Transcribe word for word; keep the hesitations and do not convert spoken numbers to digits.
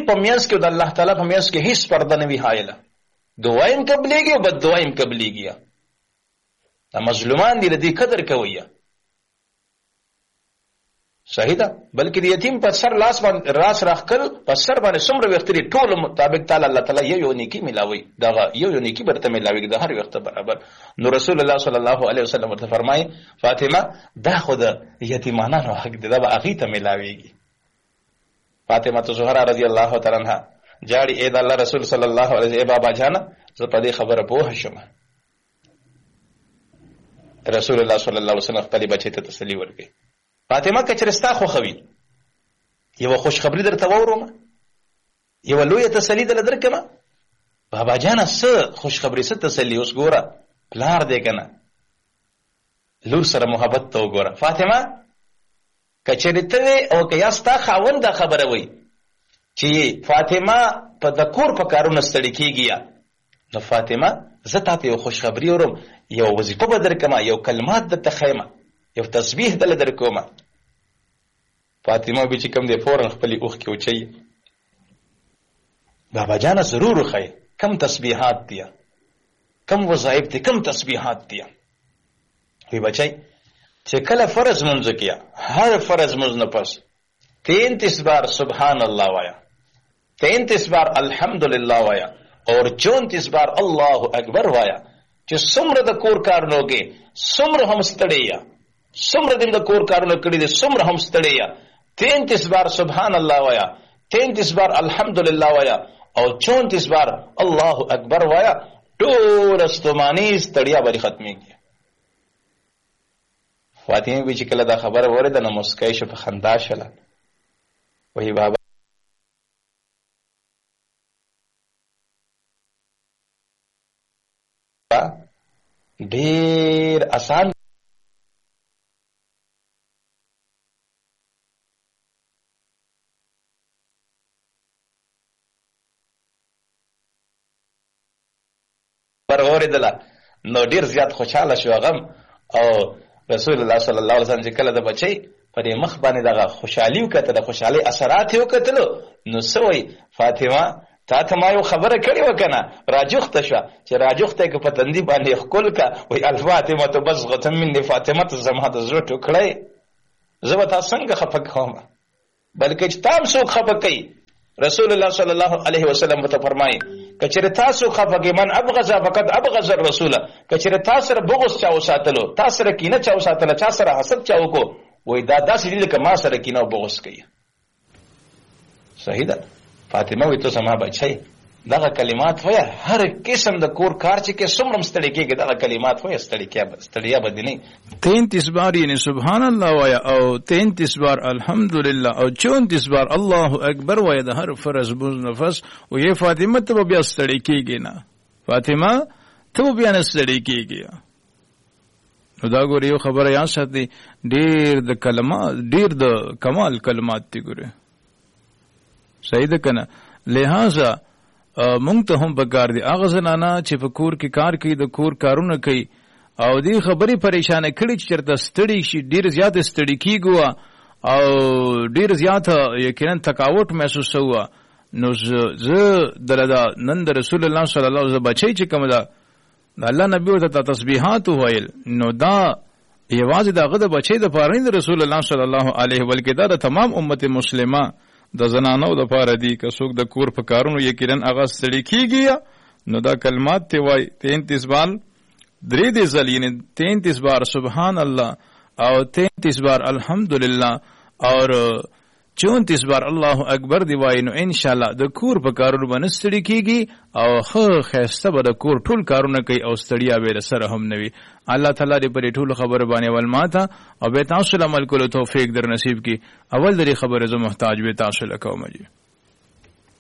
په میانس کې د الله تعالی په میانس کې هیڅ پرده نه وي حایله، دعا هم قبلېږي او بد دعا هم قبلېږي. دا مظلومان دي، د دې قدر کوئ. صحیح ده. بلکې د یتیم په سر لاس باندې راس راخکل، په سر باندې څومره وخت لري ټول مطابق تعالی الله تعالی یو یو نیکی ملاوي، دغه یو یو نیکی برته ملاوي د هر وخت برابر. نو رسول الله صلی الله علیه وسلم ورته فرمایي فاطمه دا خو د یتیمانو حق دی، دا به هغې ته ملاویږي. فاطمه زهرا رضی الله تعالی عنها جاړي، اې د الله رسول صلی الله علیه وسلم، اے بابا جانه زه په دې خبره پوه شم. رسول الله صلی الله علیه وسلم خپل بچی ته تسلی ورکړي. فاطمه که چېرې ستا خوښوي یوه خوشخبري درته واورم، یوه لویه تسلي دله درکړمه. بابا جانه څه خوشخبري، څه تسلي؟ اوس ګوره پلار دی که نه، لور سره محبت ته وګوره. فاطمه که چېرې ته وې او که یا ستا خاوند دا خبره وی چې فاطمه په د کور په کارونه ستړې کېږي، نو فاطمه زه تا ته یو خوشخبري اورم، یو وظیفه به درکړمه، یو کلمات درته ښیم، یو تسبیح دله درکومه. فاطمه بی چې کوم دی فورا خپلې اوښکې وچوي. بابا جانه ضرور وښیه کم تسبیحات دي، کم وظایف دي، کم تسبیحات دي. وی بچی چې کله فرض منځ کیا، هر فرض منځ نه پس تینتیس بار سبحان الله وایا، تینتیس بار الحمدلله وایا اور چونتیس بار الله اکبر وایا. چې څومره د کور کارونو کې څومره هم ستړی یا، څومره دې د کور کارونه کړي دي څومره هم ستړی یا، تینتیس بار سبحان الله وایا، تینتیس بار الحمدلله وایا او چونتیس بار الله اکبر وایا، ټول ستومانی ستړیا به ختمېږي. فاطمه بی چې کله دا خبره واورېده نو مسکی شو، په خندا شله. وایي بابا ډېر اسان پر اورېدله نو ډېر زیات خوشحاله شو هغه. او رسول الله صلی الله علیه وسلم چې کله د بچی په دې مخ باندې دغه خوشحالي وکتله، د خوشحالۍ اثرات یې وکتلو، نو څه وایي فاطمه تا ته ما یو خبره کړې وه که نه؟ راجوخته شوه. چې راجوخته یې که په تندي باندې ښکل که، وایي الفاطمه ته بصغة مني، فاطمه ته زما د زړه ټوکړی، زه به تا څنګه خفه کوم؟ بلکې چې تا هم څوک خفه کوي، رسول الله صلی الله علیه وسلم ورته فرمایي که چېرې تاسو خفه کوي من ابغض فقد ابغض الرسوله، که چېرې تا سره بغض چا وساتلو، تا سره کینه چا وساتله، چا سره حسد چا وکړو، وایي دا داسې دي لکه ما سره کینه او بغض کوي. صحیح ده. فاطمه وایي ته زما بچی دغه کلمات وایه، هر قسم د کور کار چې کې څومره هم ستړی کېږي دغه کلمات وایه، ستړیا به دې نه. تینتیس بار یعنی سبحان الله وایه او تینتیس بار الحمدلله او چونتیس بار الله اکبر وایه د هر فرض بوز نفس. وایي فاطمه ته به بیا ستړی کېږي نه، فاطمه ته به بیا نه ستړی کېږي. نو دا ګورې یو خبره یاد ساتئ، ډېر د کلمات ډېر د کمال کلمات دي ګورې. صحیح ده که نه؟ لہذا مونږ ته هم پکار دي هغه زنانه چې په کور کې کار کوي، د کور کارونه کوي او دې خبرې پریشانه کړي چې چېرته ستړي شي، ډېر زیاته ستړي کېږو او ډېر زیاته یقینا تکاوټ محسوسوه. نو زه دله دا نن د رسول الله صلی الله علیه وسلم بچی چې کوم ده د الله نبي ورته تسبیحات وویل، نو دا یوازې د هغه د بچی دپاره نه د رسول الله صلی الله علیه، بلکې دا د تمام امت مسلمه د زنانو د پاره دي. که څوک د کور په کارونو یقینا هغه ستړي کېږي نو دا کلمات ته وایي تینتیس بار، درې دې ځل یعنې تینتیس بار سبحان الله او تینتیس بار الحمدلله اور چونتیس بار الله اکبر دی وایي، نو انشاءالله د کور په کارونو به نه ستړي کېږي او ښه ښایسته به د کور ټول کارونه کوي او ستړیا به یې سره هم نه وي. الله تعالی دې په دې ټولو خبرو باندې اول ما ته او بیا تاسو له عمل کولو توفیق در نصیب کړي. اول د دې خبرې زه محتاج به تاسو له کوم.